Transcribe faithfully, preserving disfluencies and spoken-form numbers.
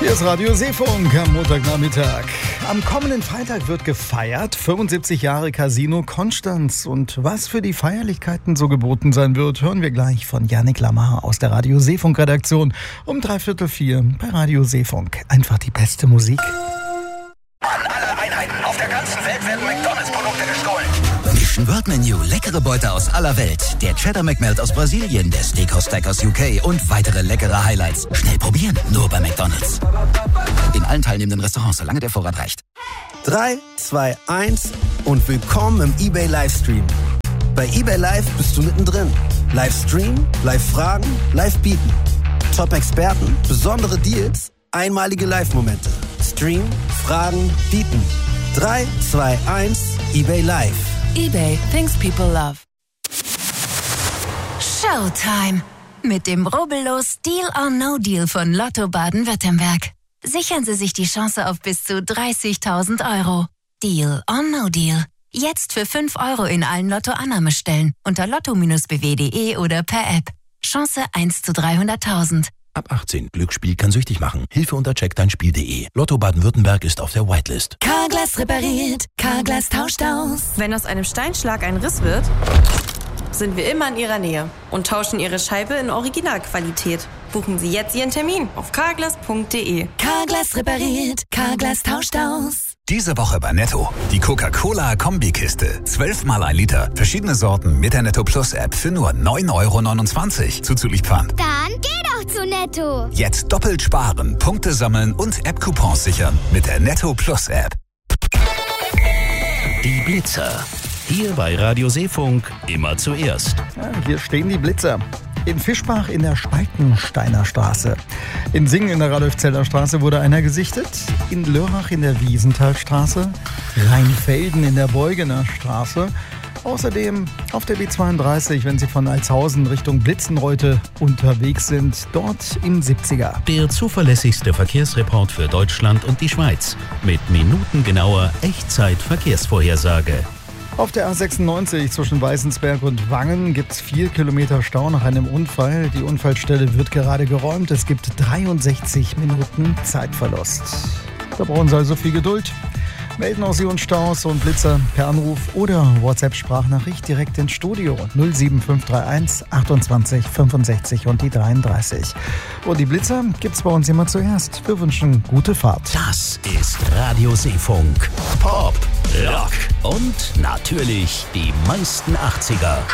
Hier ist Radio Seefunk am Montagnachmittag. Am kommenden Freitag wird gefeiert, fünfundsiebzig Jahre Casino Konstanz. Und was für die Feierlichkeiten so geboten sein wird, hören wir gleich von Yannick Lamar aus der Radio Seefunk Redaktion um dreiviertel vier bei Radio Seefunk. Einfach die beste Musik. An alle Einheiten auf der ganzen Welt werden McDonalds-Produkte gestohlen. Mission World Menu, leckere Beute aus aller Welt. Der Cheddar McMelt aus Brasilien, der Steakhouse Stack aus U K und weitere leckere Highlights. Schnell probieren, nur bei McDonalds. In allen teilnehmenden Restaurants, solange der Vorrat reicht. drei, zwei, eins und willkommen im eBay Livestream. Bei eBay Live bist du mittendrin. Livestream, Live-Fragen, Live-Bieten. Top-Experten, besondere Deals, einmalige Live-Momente. Stream, Fragen, Bieten. drei, zwei, eins, eBay Live. eBay, things people love. Showtime. Mit dem rubbellos Deal or No Deal von Lotto Baden-Württemberg. Sichern Sie sich die Chance auf bis zu dreißigtausend Euro. Deal or No Deal. Jetzt für fünf Euro in allen Lotto-Annahmestellen unter lotto B W punkt de oder per App. Chance eins zu dreihunderttausend. Ab achtzehn. Glücksspiel kann süchtig machen. Hilfe unter check dein Spiel punkt de. Lotto Baden-Württemberg ist auf der Whitelist. Carglass repariert, Carglass tauscht aus. Wenn aus einem Steinschlag ein Riss wird, sind wir immer in Ihrer Nähe und tauschen Ihre Scheibe in Originalqualität. Buchen Sie jetzt Ihren Termin auf carglass punkt de. Carglass repariert, Carglass tauscht aus. Diese Woche bei Netto. Die Coca-Cola-Kombikiste. zwölfmal ein Liter. Verschiedene Sorten mit der Netto Plus App für nur neun Euro neunundzwanzig. Zuzüglich Pfand. Dann geh doch zu Netto. Jetzt doppelt sparen, Punkte sammeln und App-Coupons sichern mit der Netto Plus App. Die Blitzer. Hier bei Radio Seefunk immer zuerst. Ja, hier stehen die Blitzer. In Fischbach in der Spaltensteiner Straße. In Singen in der Radolfzeller Straße wurde einer gesichtet. In Lörrach in der Wiesenthalstraße. Rheinfelden in der Beugener Straße. Außerdem auf der B zweiunddreißig, wenn Sie von Altshausen Richtung Blitzenreute unterwegs sind, dort im siebziger. Der zuverlässigste Verkehrsreport für Deutschland und die Schweiz. Mit minutengenauer Echtzeit-Verkehrsvorhersage. Auf der A sechsundneunzig zwischen Weißensberg und Wangen gibt es vier Kilometer Stau nach einem Unfall. Die Unfallstelle wird gerade geräumt. Es gibt dreiundsechzig Minuten Zeitverlust. Da brauchen Sie also viel Geduld. Melden auch Sie uns Staus und Blitzer per Anruf oder WhatsApp-Sprachnachricht direkt ins Studio. null sieben fünf drei eins achtundzwanzig fünfundsechzig und die dreiunddreißig. Und die Blitzer gibt's bei uns immer zuerst. Wir wünschen gute Fahrt. Das ist Radio Seefunk. Pop, Rock und natürlich die meisten achtziger.